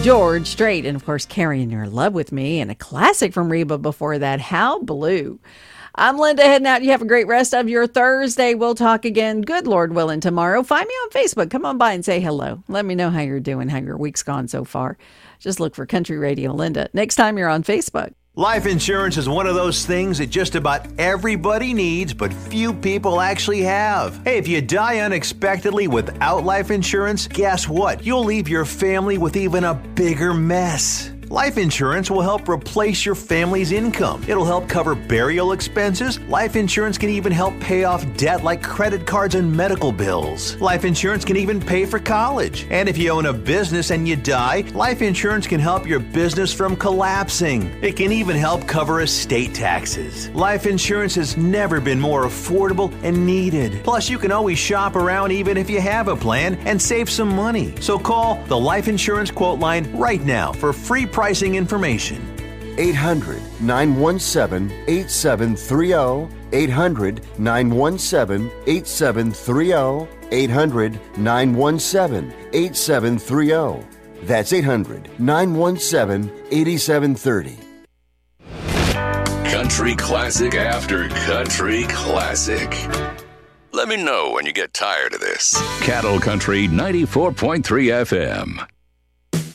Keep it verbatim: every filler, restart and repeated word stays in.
George Strait, and of course, Carrying Your Love With Me, and a classic from Reba before that, How Blue. I'm Linda, heading out. You have a great rest of your Thursday. We'll talk again, good Lord willing, tomorrow. Find me on Facebook. Come on by and say hello. Let me know how you're doing, how your week's gone so far. Just look for Country Radio Linda next time you're on Facebook. Life insurance is one of those things that just about everybody needs, but few people actually have. Hey, if you die unexpectedly without life insurance, guess what? You'll leave your family with even a bigger mess. Life insurance will help replace your family's income. It'll help cover burial expenses. Life insurance can even help pay off debt like credit cards and medical bills. Life insurance can even pay for college. And if you own a business and you die, life insurance can help your business from collapsing. It can even help cover estate taxes. Life insurance has never been more affordable and needed. Plus, you can always shop around even if you have a plan and save some money. So call the Life Insurance Quote Line right now for free pricing information. eight hundred, nine one seven, eight seven three zero. eight hundred, nine one seven, eight seven three zero. eight hundred, nine one seven, eight seven three zero. That's eight hundred, nine one seven, eight seven three zero. Country classic after country classic. Let me know when you get tired of this. Cattle Country ninety-four point three F M.